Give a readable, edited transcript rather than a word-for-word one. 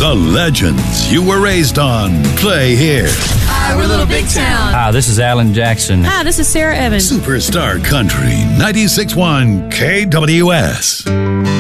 The legends you were raised on play here. Hi, we're Little Big Town. Hi, this is Alan Jackson. Hi, this is Sarah Evans. Superstar Country 96.1 KWS.